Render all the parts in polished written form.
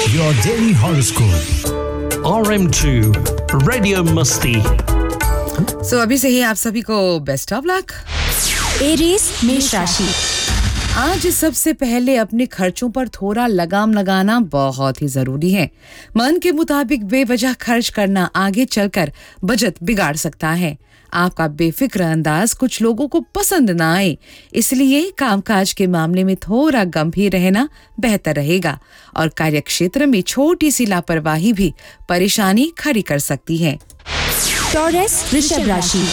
Your daily horoscope. RM2 Radio Musti. अभी से ही आप सभी को बेस्ट ऑफ लक। एरीज मेष राशि। आज सबसे पहले अपने खर्चों पर थोड़ा लगाम लगाना बहुत ही जरूरी है। मन के मुताबिक बेवजह खर्च करना आगे चलकर बजट बिगाड़ सकता है। आपका बेफिक्र अंदाज कुछ लोगों को पसंद ना आए, इसलिए कामकाज के मामले में थोड़ा गंभीर रहना बेहतर रहेगा और कार्यक्षेत्र में छोटी सी लापरवाही भी परेशानी खड़ी कर सकती है। टॉरस वृषभ राशि।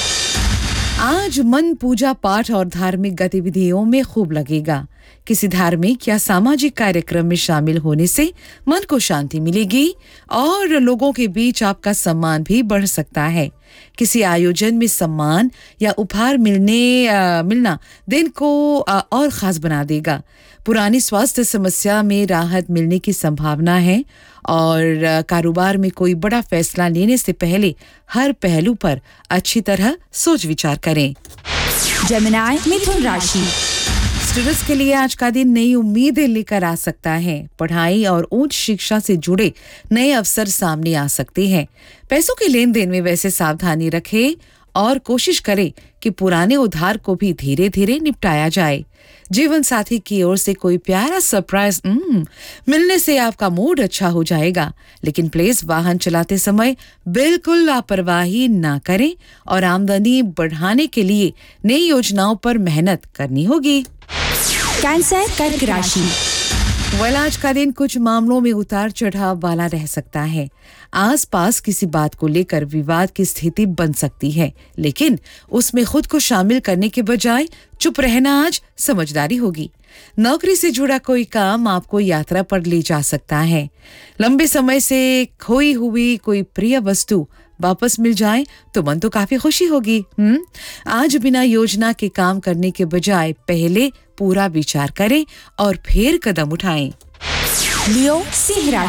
आज मन पूजा पाठ और धार्मिक गतिविधियों में खूब लगेगा। किसी धार्मिक या सामाजिक कार्यक्रम में शामिल होने से मन को शांति मिलेगी और लोगों के बीच आपका सम्मान भी बढ़ सकता है। किसी आयोजन में सम्मान या उपहार मिलना दिन को और खास बना देगा। पुरानी स्वास्थ्य समस्या में राहत मिलने की संभावना है और कारोबार में कोई बड़ा फैसला लेने से पहले हर पहलू पर अच्छी तरह सोच विचार करें। जेमिनी मिथुन राशि। स्टूडेंट्स के लिए आज का दिन नई उम्मीदें लेकर आ सकता है। पढ़ाई और उच्च शिक्षा से जुड़े नए अवसर सामने आ सकते हैं। पैसों के लेन देन में वैसे सावधानी रखें और कोशिश करें कि पुराने उधार को भी धीरे धीरे निपटाया जाए। जीवन साथी की ओर से कोई प्यारा सरप्राइज मिलने से आपका मूड अच्छा हो जाएगा, लेकिन प्लीज वाहन चलाते समय बिल्कुल लापरवाही ना करें और आमदनी बढ़ाने के लिए नई योजनाओं पर मेहनत करनी होगी। कैंसर कर्क राशि। आज का दिन कुछ मामलों में उतार चढ़ाव वाला रह सकता है। आसपास किसी बात को लेकर विवाद की स्थिति बन सकती है, लेकिन उसमें खुद को शामिल करने के बजाय चुप रहना आज समझदारी होगी। नौकरी से जुड़ा कोई काम आपको यात्रा पर ले जा सकता है। लंबे समय से खोई हुई कोई प्रिय वस्तु वापस मिल जाए तो मन तो काफी खुशी होगी। आज बिना योजना के काम करने के बजाय पहले पूरा विचार करें और फिर कदम उठाएं। लियो सिंह राशि।